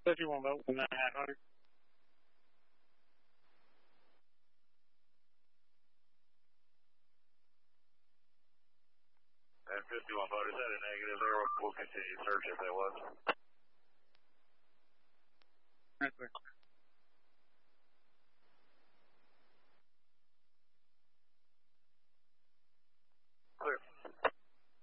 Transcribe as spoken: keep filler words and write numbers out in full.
fifty-one vote, nine hundred. And fifty-one vote, is that a negative there? We'll continue search if that was. That's